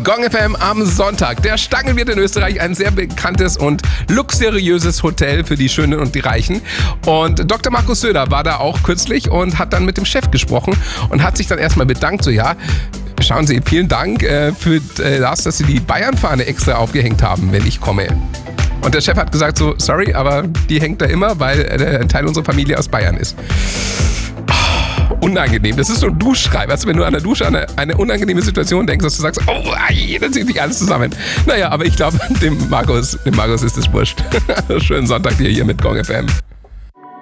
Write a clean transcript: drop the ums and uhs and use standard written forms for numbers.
Gong FM am Sonntag. Der Stangenwirt in Österreich, ein sehr bekanntes und luxuriöses Hotel für die Schönen und die Reichen. Und Dr. Markus Söder war da auch kürzlich und hat dann mit dem Chef gesprochen und hat sich dann erstmal bedankt, so ja, schauen Sie, vielen Dank für das, dass Sie die Bayern-Fahne extra aufgehängt haben, wenn ich komme. Und der Chef hat gesagt so, sorry, aber die hängt da immer, weil ein Teil unserer Familie aus Bayern ist. Unangenehm. Das ist so ein Duschschrei. Weißt du, wenn du an der Dusche an eine unangenehme Situation denkst, dass du sagst, oh, dann zieht sich alles zusammen. Naja, aber ich glaube, dem Markus ist das wurscht. Schönen Sonntag dir hier mit Gong FM.